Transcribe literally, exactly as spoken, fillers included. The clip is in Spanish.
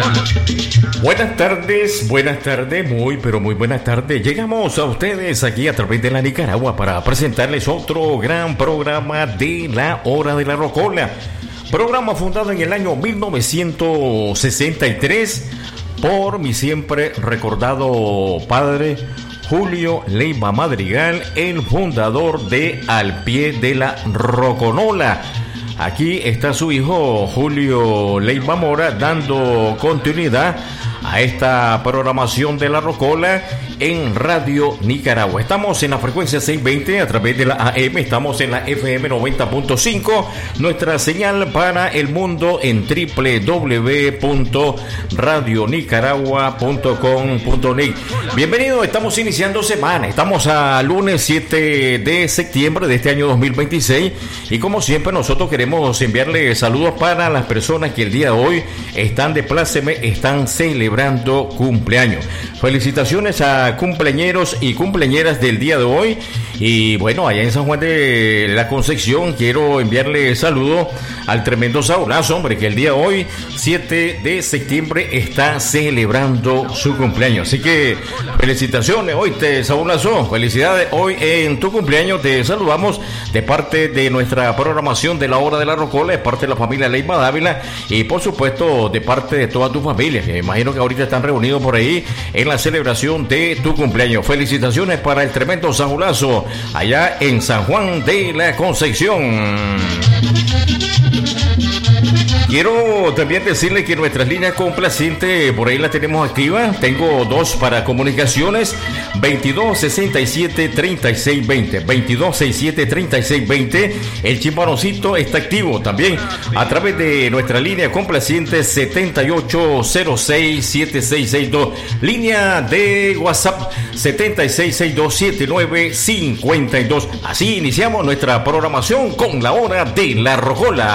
Buenas tardes, buenas tardes, muy pero muy buenas tardes. Llegamos a ustedes aquí a través de la Nicaragua para presentarles otro gran programa de La Hora de la Rocola. Programa fundado en el año mil novecientos sesenta y tres por mi siempre recordado padre Julio Leiva Madrigal, el fundador de Al Pie de la Roconola. Aquí está su hijo Julio Leiva Mora dando continuidad a esta programación de la Rocola en Radio Nicaragua. Estamos en la frecuencia seiscientos veinte a través de la A M, estamos en la F M noventa punto cinco, nuestra señal para el mundo en doble u doble u doble u punto radio nicaragua punto com punto net. Bienvenidos, estamos iniciando semana, estamos a lunes siete de septiembre de este año dos mil veintiséis y como siempre nosotros queremos enviarle saludos para las personas que el día de hoy están de pláceme, están celebrando cumpleaños. Felicitaciones a cumpleañeros y cumpleañeras del día de hoy. Y bueno, allá en San Juan de la Concepción quiero enviarle saludo al tremendo Saulazo, hombre, que el día de hoy, siete de septiembre, está celebrando su cumpleaños. Así que felicitaciones hoy, te Saulazo, felicidades hoy en tu cumpleaños. Te saludamos de parte de nuestra programación de La Hora de la Rocola, de parte de la familia Leiva Dávila y por supuesto de parte de toda tu familia, que me imagino que ahorita están reunidos por ahí en la celebración de tu cumpleaños. Felicitaciones para el tremendo Saulazo allá en San Juan de la Concepción. Quiero también decirle que nuestras líneas complacientes por ahí las tenemos activas. Tengo dos para comunicaciones: veintidós sesenta y siete treinta y seis veinte, veintidós sesenta y siete treinta y seis veinte. El chimbaroncito está activo también a través de nuestra línea complaciente setenta y ocho cero seis siete seis seis dos, línea de WhatsApp setenta y seis sesenta y dos setenta y nueve cincuenta y dos. Así iniciamos nuestra programación con La Hora de la Rocola.